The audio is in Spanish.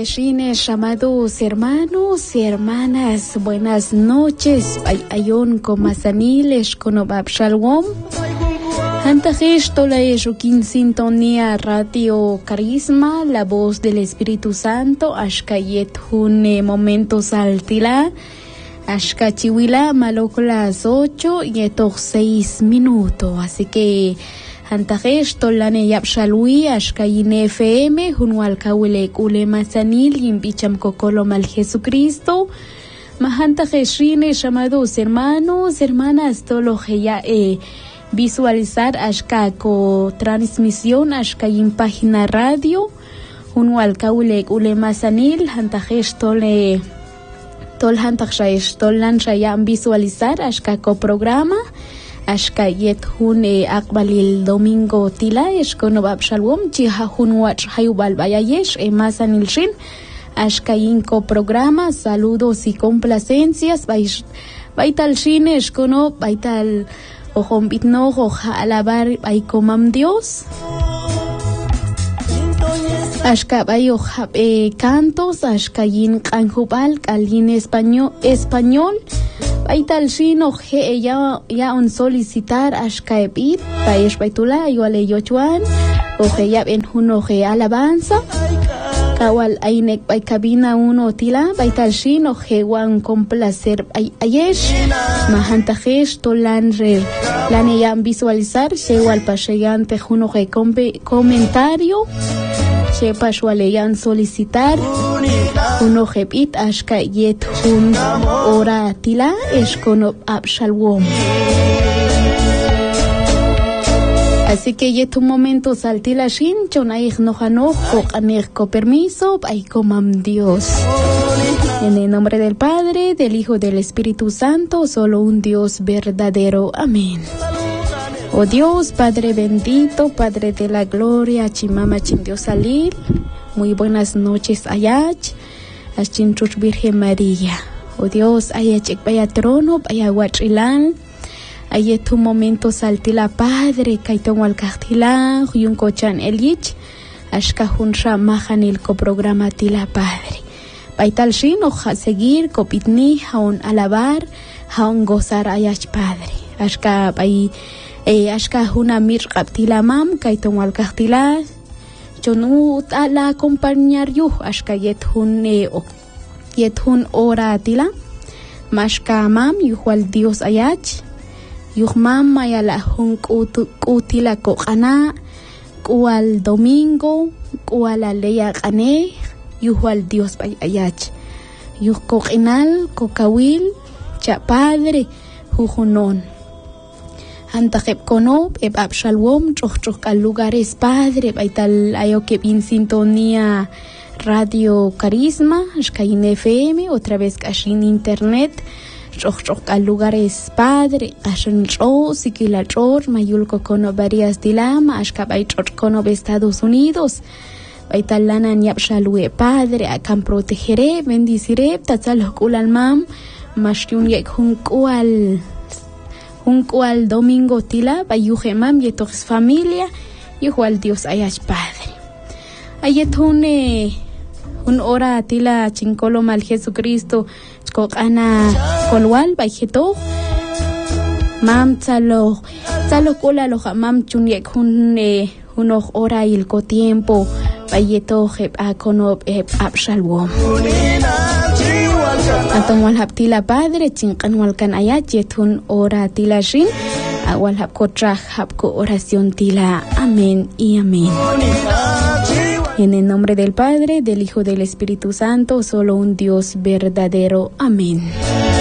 Shines, amados hermanos y hermanas, buenas noches. Ayon Comasaniles, Conobab Shalom. Antajesh tola Ejokin Sintonía Radio Carisma, la voz del Espíritu Santo, Ashkayet Hune Momentos Altila, Ashkachiwila, Maloko las 8 y etos 6 minutos. Así que Antajesh tolane yapshalui ashkayine FM junwal kawile kule masanil yimbicham kokolo mal Jesucristo. Mahantajeshine, llamados hermanos, hermanas, todo ya visualizar ashka ko transmisión ashka yin página radio junwal kawile kule masanil antajesh tole tol hantajesh tolan shayam visualizar ashka ko programa Ashka yet hun akbalil domingo tila Conobab Shalom chiha hun watch hayubal bayayesh masanil shin Ashka inco programa saludos y complacencias baital shin Cono baital ojom bitno oja alabar baikomam Dios Ashka bayo cantos Ashka yin kanjubal kalin español Baital shino ya on solicitar ashka epit paesh baitula iguale yochuan oje ya ben huno je alabanza kawal ainek bai cabina uno tila baital shino je wan complacer ayesh mahantajesh tolan re lane ya visualizar igual pasegante huno je comentario sepa shualeyan solicitar uno jepit ashka yet un ora tila es Conobab Shalom. Así que yet un momento saltila shin chonaig nojano con permiso ay comam Dios. En el nombre del Padre, del Hijo, del Espíritu Santo, solo un Dios verdadero. Amén. Oh Dios, Padre bendito, Padre de la gloria, Chimama Dios salir. Muy buenas noches, Ayach, Achinchuch Virgen María. Oh Dios, Ayachek vaya trono, vaya huachilán. Ayé tu momento saltila Padre, Kaiton Walkachtilán, Huyun Kochan Elich, Ashkahunra Mahanil programa tila Padre. Baital Shin, oja seguir, copitni, jaun alabar, jaun gozar Ayach Padre. Ashka bay. Ashka huna mir kaptila mam kaiton wal kahtila chonu la acompañar yu ashka yet hun ora tila mashka mam yuhwal Dios ayach yuh mam mayala hun kutila kokana kual domingo kual aleya kane yuhwal Dios ayach yuh kokinal kokawil cha Padre hujunon Antajep Conobab Shalom, chochok lugares Padre, baital ayo que en sintonía Radio Carisma, Ashkain FM, otra vez Kashin Internet, chochok lugares Padre, Ashen Cho, Sikila Chor, Mayulko Cono varias dilama, Ashkabay Chor Cono Estados Unidos, baital lana Nyap Shalue Padre, akan protegeré, bendiciré, tatzal kulal mam, Mashyun yek un cual domingo tila bayuje mam yetos familia igual Dios ayach Padre ayet un hora tila chinkolo mal Jesucristo kokana kolwal bayjeto mam tsalo kola lo mam chunyek uno hora ilko tiempo bayeto jeb a Conobab Shalom Anton walhab tila Padre, chinkan walkan ayat yetun ora tila shin, walhab kotrah hab ko oración tila. Amén y amén. En el nombre del Padre, del Hijo, del Espíritu Santo, solo un Dios verdadero. Amén.